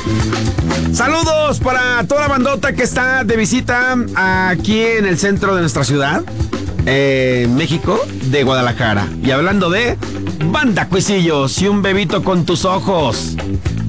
Saludos para toda la bandota que está de visita aquí en el centro de nuestra ciudad, México, de Guadalajara. Y hablando de Banda Cuisillos y un bebito con tus ojos.